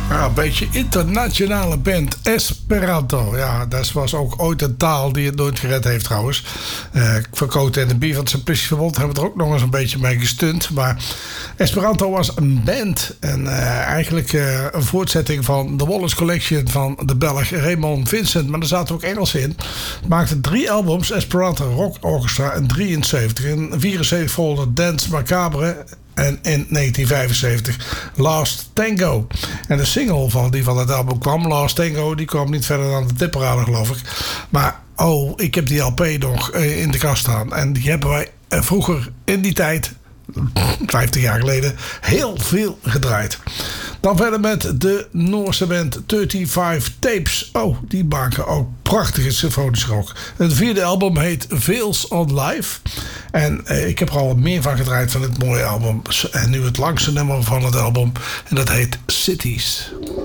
Ja, een beetje internationale band. Esperanto. Ja, dat was ook ooit een taal die het nooit gered heeft trouwens. Van Cote en de Bie van het Simplistische Verbond hebben we er ook nog eens een beetje mee gestunt. Maar Esperanto was een band. En eigenlijk een voortzetting van de Wallace Collection van de Belg Raymond Vincent. Maar er zaten ook Engelsen in. Het maakte 3 albums. Esperanto Rock Orchestra in 73. In 74 volgde Dance Macabre. En in 1975 Last Tango. En de single van het album kwam, Last Tango, die kwam niet verder dan de tipparade, geloof ik. Maar ik heb die LP nog in de kast staan. En die hebben wij vroeger in die tijd, 50 jaar geleden, heel veel gedraaid. Dan verder met de Noorse band 35 Tapes. Die maken ook prachtige symfonische rock. Het 4e album heet Veils on Live. En ik heb er al wat meer van gedraaid van dit mooie album. En nu het langste nummer van het album. En dat heet Cities.